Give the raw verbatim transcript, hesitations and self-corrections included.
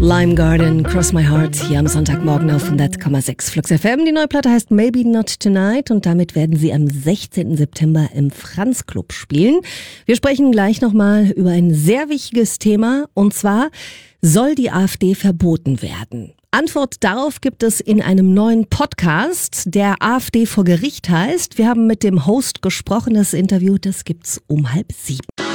Lime Garden, Cross My Heart, hier am Sonntagmorgen auf hundert Komma sechs Flux F M. Die neue Platte heißt Maybe Not Tonight und damit werden sie am sechzehnten September im Franz Club spielen. Wir sprechen gleich nochmal über ein sehr wichtiges Thema und zwar, soll die AfD verboten werden? Antwort darauf gibt es in einem neuen Podcast, der AfD vor Gericht heißt. Wir haben mit dem Host gesprochen, das Interview, das gibt's um halb sieben.